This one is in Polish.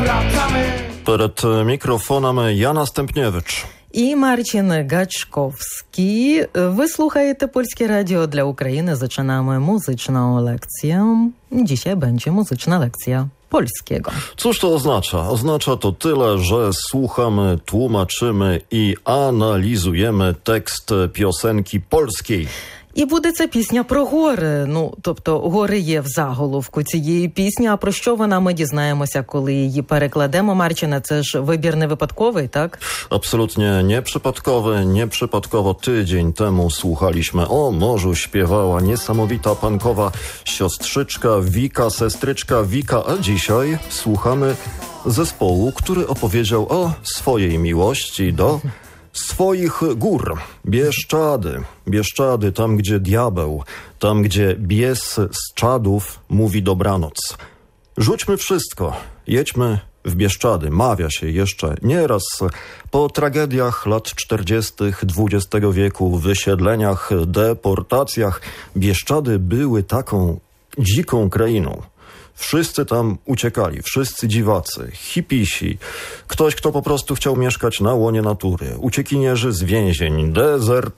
Перед мікрофоном Яна Стемпнєвич. І Марчин Гачковський. Ви слухаєте Польskie Radio dla Ukrainy. Zaczynamy muzyczną lekcję. Dzisiaj będzie muzyczna lekcja polskiego. Cóż to oznacza? Oznacza to tyle, że słuchamy, tłumaczymy i analizujemy tekst piosenki polskiej. І буде це пісня про гори. Тобто гори є в заголовку цієї пісні. А про що вона, ми дізнаємося, коли її перекладемо. Марчина, це ж вибір не випадковий, tak? Absolutnie nieprzypadkowy. Nieprzypadkowo tydzień temu słuchaliśmy O morzu śpiewała niesamowita punkowa siostrzyczka Wika, sestryczka Wika, a dzisiaj słuchamy zespołu, który opowiedział o swojej miłości do swoich gór. Bieszczady. Bieszczady, tam gdzie diabeł, tam gdzie bies z czadów mówi dobranoc. Rzućmy wszystko, jedźmy w Bieszczady. Mawia się jeszcze nieraz po tragediach lat 40. XX wieku, wysiedleniach, deportacjach. Bieszczady były taką dziką krainą. Wszyscy tam uciekali, wszyscy dziwacy, hipisi, ktoś, kto po prostu chciał mieszkać na łonie natury, uciekinierzy z więzień,